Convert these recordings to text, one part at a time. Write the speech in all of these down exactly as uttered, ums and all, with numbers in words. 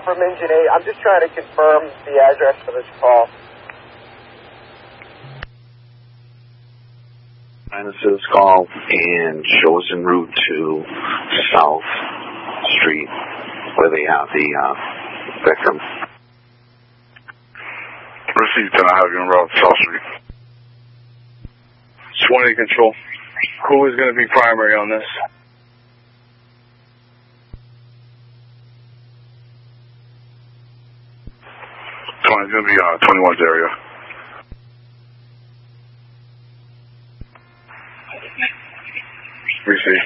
from Engine eight. I'm just trying to confirm the address for this call. This call and show us en route to South Street where they have the uh, victim. Received, and I have you en route to South Street. twenty control. Who is going to be primary on this? twenty is going to be uh, twenty-one's area. Receive.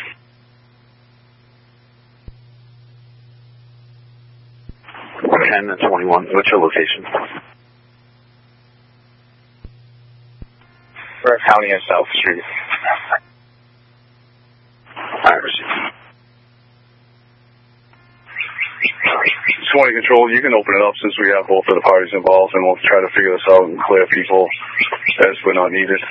ten and twenty-one, what's your location? Burke County and South Street. Alright, receive. twenty control, you can open it up since we have both of the parties involved, and we'll try to figure this out and clear people as we're not needed.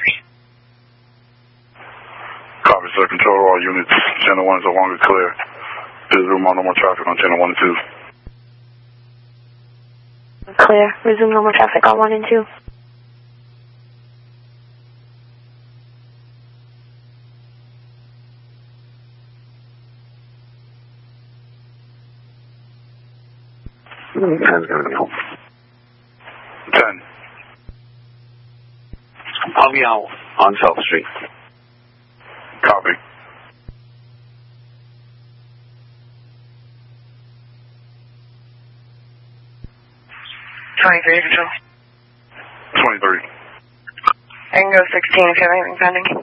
Copy, sir. Control all units. Channel one is no longer clear. Please resume no more traffic on channel one and two. Clear. Resume normal traffic on one and two. ten's going to be home. ten. I'll be out on South Street. Copy. twenty-three control. twenty-three. I can go sixteen if you have anything pending.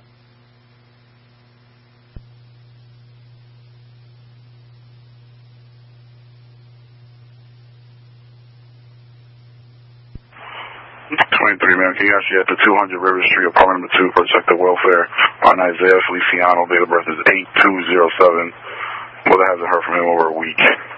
twenty-three, man. Can you actually at the two hundred River Street, apartment number two, Protective Welfare, on Isaiah Feliciano, date of birth is eight two zero seven. Mother hasn't heard from him over a week.